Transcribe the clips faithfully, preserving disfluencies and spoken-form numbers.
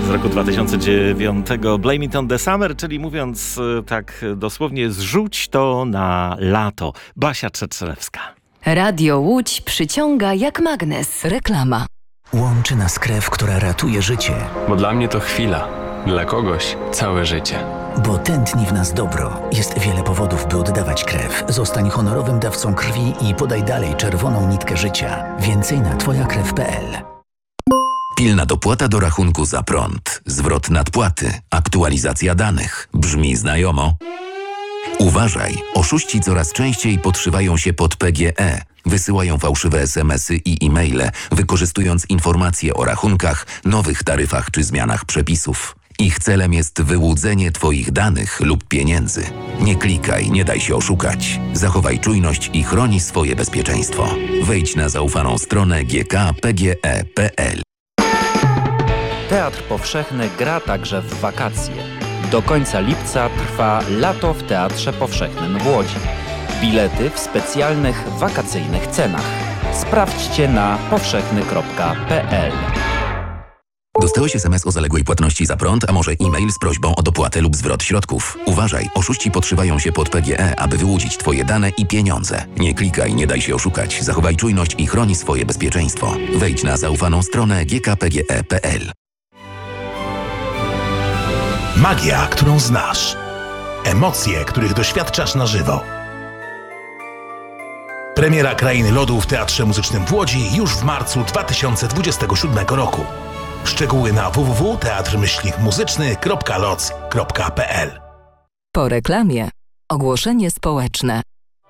z roku dwa tysiące dziewiątego. Blame it on the summer, czyli mówiąc tak dosłownie, zrzuć to na lato. Basia Trzetrzewska. Radio Łódź przyciąga jak magnes. Reklama. Łączy nas krew, która ratuje życie. Bo dla mnie to chwila, dla kogoś całe życie. Bo tętni w nas dobro. Jest wiele powodów, by oddawać krew. Zostań honorowym dawcą krwi i podaj dalej czerwoną nitkę życia. Więcej na twoja krew kropka pe el. Pilna dopłata do rachunku za prąd, zwrot nadpłaty, aktualizacja danych. Brzmi znajomo? Uważaj, oszuści coraz częściej podszywają się pod pe gie e. Wysyłają fałszywe es em esy i e-maile, wykorzystując informacje o rachunkach, nowych taryfach czy zmianach przepisów. Ich celem jest wyłudzenie twoich danych lub pieniędzy. Nie klikaj, nie daj się oszukać. Zachowaj czujność i chroni swoje bezpieczeństwo. Wejdź na zaufaną stronę g k kropka p g e kropka pe el. Teatr Powszechny gra także w wakacje. Do końca lipca trwa Lato w Teatrze Powszechnym w Łodzi. Bilety w specjalnych wakacyjnych cenach. Sprawdźcie na powszechny kropka pe el. Dostałeś es em es o zaległej płatności za prąd, a może e-mail z prośbą o dopłatę lub zwrot środków? Uważaj, oszuści podszywają się pod pe gie e, aby wyłudzić twoje dane i pieniądze. Nie klikaj, nie daj się oszukać. Zachowaj czujność i chroni swoje bezpieczeństwo. Wejdź na zaufaną stronę g k kropka p g e kropka pe el. Magia, którą znasz. Emocje, których doświadczasz na żywo. Premiera Krainy Lodu w Teatrze Muzycznym w Łodzi już w marcu dwa tysiące dwudziestego siódmego roku. Szczegóły na w w w kropka teatr muzyczny kropka loc kropka pe el. Po reklamie ogłoszenie społeczne.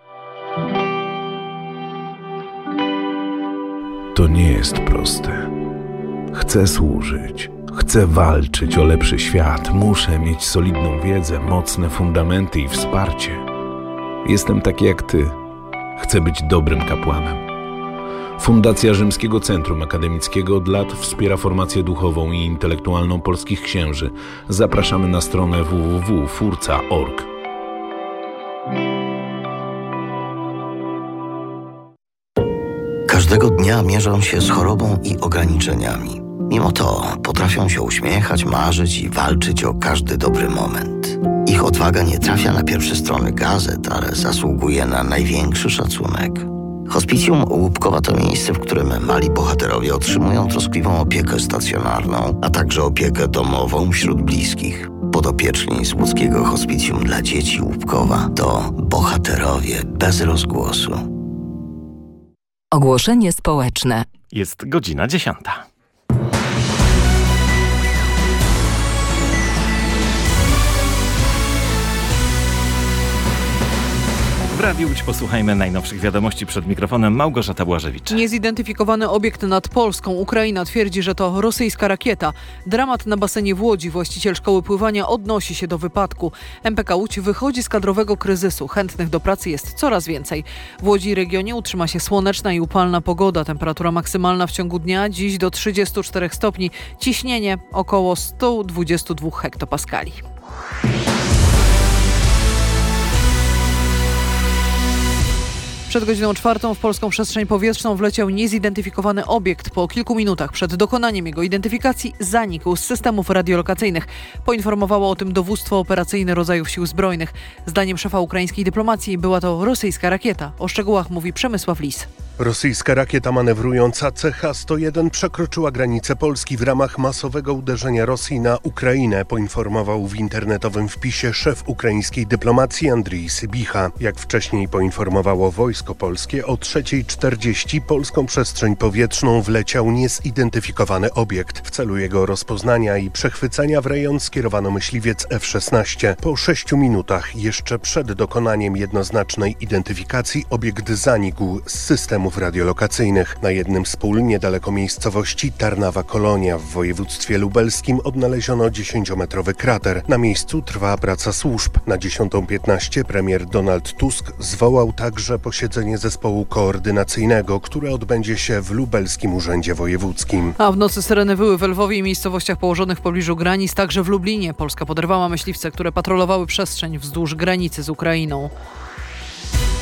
To nie jest proste. Chcę służyć. Chcę walczyć o lepszy świat. Muszę mieć solidną wiedzę, mocne fundamenty i wsparcie. Jestem taki jak ty. Chcę być dobrym kapłanem. Fundacja Rzymskiego Centrum Akademickiego od lat wspiera formację duchową i intelektualną polskich księży. Zapraszamy na stronę w w w kropka furca kropka org. Każdego dnia mierzą się z chorobą i ograniczeniami. Mimo to potrafią się uśmiechać, marzyć i walczyć o każdy dobry moment. Ich odwaga nie trafia na pierwsze strony gazet, ale zasługuje na największy szacunek. Hospicjum Łupkowa to miejsce, w którym mali bohaterowie otrzymują troskliwą opiekę stacjonarną, a także opiekę domową wśród bliskich. Podopieczni z łódzkiego Hospicjum dla Dzieci Łupkowa to bohaterowie bez rozgłosu. Ogłoszenie społeczne. Jest godzina dziesiąta. W Radiu Łódź posłuchajmy najnowszych wiadomości. Przed mikrofonem Małgorzata Błażewicz. Niezidentyfikowany obiekt nad Polską. Ukraina twierdzi, że to rosyjska rakieta. Dramat na basenie w Łodzi. Właściciel szkoły pływania odnosi się do wypadku. em pe ka Łódź wychodzi z kadrowego kryzysu. Chętnych do pracy jest coraz więcej. W Łodzi i regionie utrzyma się słoneczna i upalna pogoda. Temperatura maksymalna w ciągu dnia dziś do trzydziestu czterech stopni. Ciśnienie około sto dwadzieścia dwa hektopaskali. Przed godziną czwartą w polską przestrzeń powietrzną wleciał niezidentyfikowany obiekt. Po kilku minutach przed dokonaniem jego identyfikacji zanikł z systemów radiolokacyjnych. Poinformowało o tym dowództwo operacyjne rodzajów sił zbrojnych. Zdaniem szefa ukraińskiej dyplomacji była to rosyjska rakieta. O szczegółach mówi Przemysław Lis. Rosyjska rakieta manewrująca C H sto jeden przekroczyła granicę Polski w ramach masowego uderzenia Rosji na Ukrainę, poinformował w internetowym wpisie szef ukraińskiej dyplomacji Andrii Sybicha. Jak wcześniej poinformowało Wojsko Polskie, o trzeciej czterdzieści polską przestrzeń powietrzną wleciał niezidentyfikowany obiekt. W celu jego rozpoznania i przechwycenia w rejon skierowano myśliwiec F szesnaście. Po sześciu minutach, jeszcze przed dokonaniem jednoznacznej identyfikacji, obiekt zanikł z systemu radiolokacyjnych. Na jednym z pól niedaleko miejscowości Tarnawa Kolonia w województwie lubelskim odnaleziono dziesięciometrowy krater. Na miejscu trwa praca służb. Na dziesiątą piętnaście premier Donald Tusk zwołał także posiedzenie zespołu koordynacyjnego, które odbędzie się w lubelskim urzędzie wojewódzkim. A w nocy syreny wyły w Lwowie i miejscowościach położonych w pobliżu granic, także w Lublinie. Polska poderwała myśliwce, które patrolowały przestrzeń wzdłuż granicy z Ukrainą.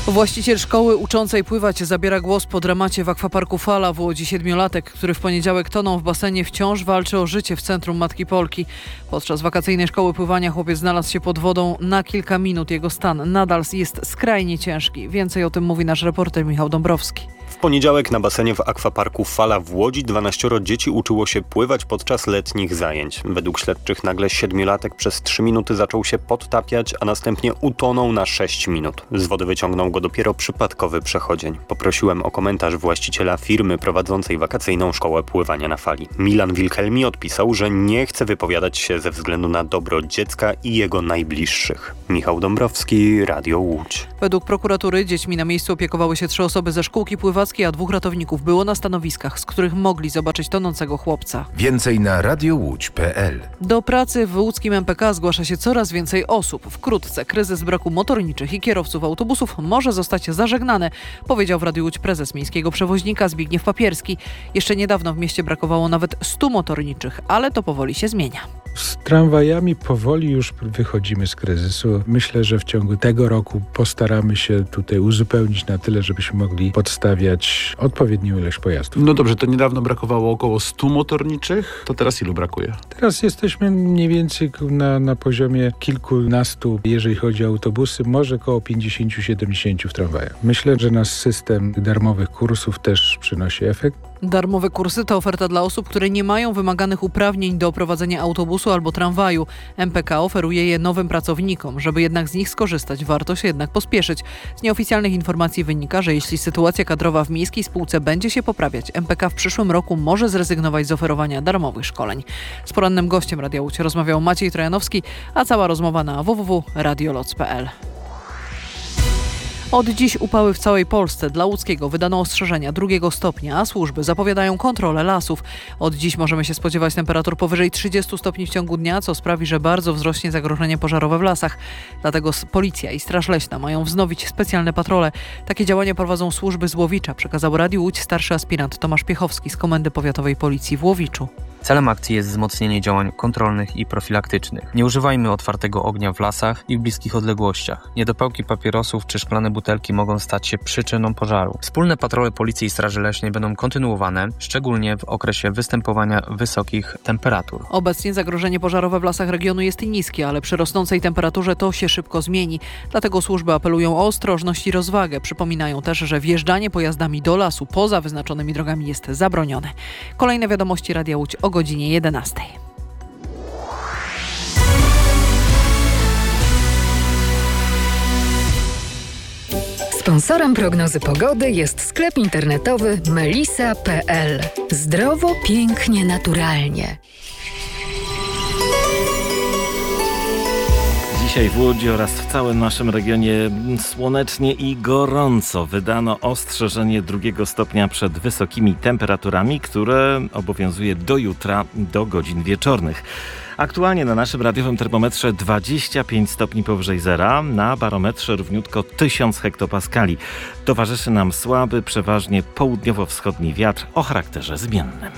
Właściciel szkoły uczącej pływać zabiera głos po dramacie w akwaparku Fala w Łodzi. Siedmiolatek, który w poniedziałek tonął w basenie, wciąż walczy o życie w centrum Matki Polki. Podczas wakacyjnej szkoły pływania chłopiec znalazł się pod wodą na kilka minut. Jego stan nadal jest skrajnie ciężki. Więcej o tym mówi nasz reporter Michał Dąbrowski. W poniedziałek na basenie w akwaparku Fala w Łodzi dwanaścioro dzieci uczyło się pływać podczas letnich zajęć. Według śledczych nagle siedmiolatek przez trzy minuty zaczął się podtapiać, a następnie utonął na sześć minut. Z wody wyciągnął go dopiero przypadkowy przechodzień. Poprosiłem o komentarz właściciela firmy prowadzącej wakacyjną szkołę pływania na Fali. Milan Wilhelmi odpisał, że nie chce wypowiadać się ze względu na dobro dziecka i jego najbliższych. Michał Dąbrowski, Radio Łódź. Według prokuratury dziećmi na miejscu opiekowały się trzy osoby ze szkółki pływackiej, a dwóch ratowników było na stanowiskach, z których mogli zobaczyć tonącego chłopca. Więcej na radiowódź kropka pe el. Do pracy w łódzkim em pe ka zgłasza się coraz więcej osób. Wkrótce kryzys braku motorniczych i kierowców autobusów może zostać zażegnany, powiedział w Radiu Łódź prezes miejskiego przewoźnika Zbigniew Papierski. Jeszcze niedawno w mieście brakowało nawet stu motorniczych, ale to powoli się zmienia. Z tramwajami powoli już wychodzimy z kryzysu. Myślę, że w ciągu tego roku postaramy się tutaj uzupełnić na tyle, żebyśmy mogli podstawiać odpowiednią ilość pojazdów. No dobrze, to niedawno brakowało około stu motorniczych, to teraz ilu brakuje? Teraz jesteśmy mniej więcej na, na poziomie kilkunastu, jeżeli chodzi o autobusy, może około pięćdziesięciu siedemdziesięciu w tramwajach. Myślę, że nasz system darmowych kursów też przynosi efekt. Darmowe kursy to oferta dla osób, które nie mają wymaganych uprawnień do prowadzenia autobusu albo tramwaju. em pe ka oferuje je nowym pracownikom. Żeby jednak z nich skorzystać, warto się jednak pospieszyć. Z nieoficjalnych informacji wynika, że jeśli sytuacja kadrowa w miejskiej spółce będzie się poprawiać, em pe ka w przyszłym roku może zrezygnować z oferowania darmowych szkoleń. Z porannym gościem Radia Łódź rozmawiał Maciej Trojanowski, a cała rozmowa na w w w kropka radioloc kropka pe el. Od dziś upały w całej Polsce. Dla łódzkiego wydano ostrzeżenia drugiego stopnia, a służby zapowiadają kontrolę lasów. Od dziś możemy się spodziewać temperatur powyżej trzydziestu stopni w ciągu dnia, co sprawi, że bardzo wzrośnie zagrożenie pożarowe w lasach. Dlatego policja i Straż Leśna mają wznowić specjalne patrole. Takie działania prowadzą służby z Łowicza, przekazał Radiu Łódź starszy aspirant Tomasz Piechowski z Komendy Powiatowej Policji w Łowiczu. Celem akcji jest wzmocnienie działań kontrolnych i profilaktycznych. Nie używajmy otwartego ognia w lasach i w bliskich odległościach. Niedopałki papierosów czy szklane butelki mogą stać się przyczyną pożaru. Wspólne patrole Policji i Straży Leśnej będą kontynuowane, szczególnie w okresie występowania wysokich temperatur. Obecnie zagrożenie pożarowe w lasach regionu jest niskie, ale przy rosnącej temperaturze to się szybko zmieni. Dlatego służby apelują o ostrożność i rozwagę. Przypominają też, że wjeżdżanie pojazdami do lasu poza wyznaczonymi drogami jest zabronione. Kolejne wiadomości Radia Łódź o godzinie jedenastej. Sponsorem prognozy pogody jest sklep internetowy melisa kropka pe el. Zdrowo, pięknie, naturalnie. Dzisiaj w Łodzi oraz w całym naszym regionie słonecznie i gorąco. Wydano ostrzeżenie drugiego stopnia przed wysokimi temperaturami, które obowiązuje do jutra do godzin wieczornych. Aktualnie na naszym radiowym termometrze dwadzieścia pięć stopni powyżej zera, na barometrze równiutko tysiąc hektopaskali. Towarzyszy nam słaby, przeważnie południowo-wschodni wiatr o charakterze zmiennym.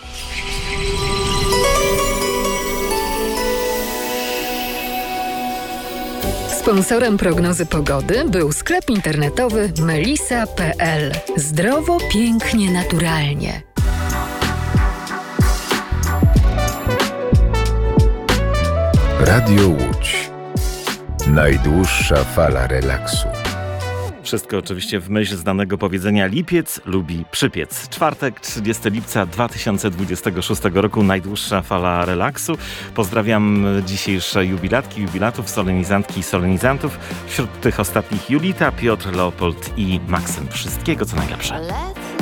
Sponsorem prognozy pogody był sklep internetowy melisa kropka pe el. Zdrowo, pięknie, naturalnie. Radio Łódź. Najdłuższa fala relaksu. Wszystko oczywiście w myśl znanego powiedzenia lipiec lubi przypiec. Czwartek, trzydziestego lipca dwa tysiące dwudziestego szóstego roku, najdłuższa fala relaksu. Pozdrawiam dzisiejsze jubilatki, jubilatów, solenizantki i solenizantów. Wśród tych ostatnich Julita, Piotr, Leopold i Maksym. Wszystkiego co najlepsze.